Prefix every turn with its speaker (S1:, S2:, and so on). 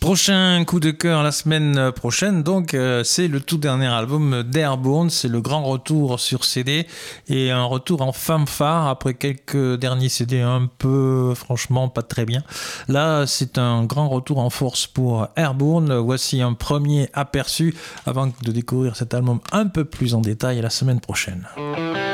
S1: Prochain coup de cœur la semaine prochaine, donc c'est le tout dernier album d'Airborne, c'est le grand retour sur CD et un retour en fanfare après quelques derniers CD un peu, franchement, pas très bien. Là, c'est un grand retour en force pour Airborne. Voici un premier aperçu avant de découvrir cet album un peu plus en détail la semaine prochaine.